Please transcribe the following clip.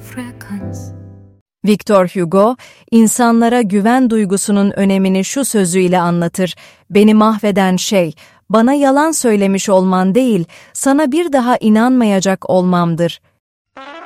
Victor Hugo, insanlara güven duygusunun önemini şu sözüyle anlatır: "Beni mahveden şey, bana yalan söylemiş olman değil, sana bir daha inanmayacak olmamdır."